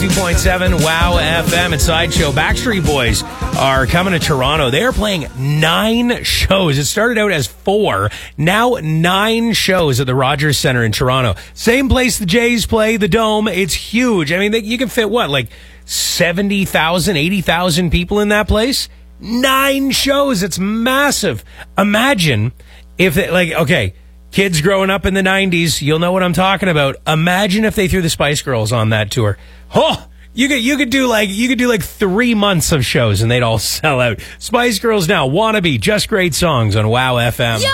2.7 Wow FM and Sideshow. Backstreet Boys are coming to Toronto. They are playing 9 shows. It started out as 4, now 9 shows at the Rogers Centre in Toronto. Same place the Jays play, the Dome. It's huge. I mean, you can fit like 70,000, 80,000 people in that place? 9 shows. It's massive. Imagine if kids growing up in the 90s, you'll know what I'm talking about. Imagine if they threw the Spice Girls on that tour. Oh, you could do like 3 months of shows and they'd all sell out. Spice Girls now, Wannabe, just great songs on Wow FM.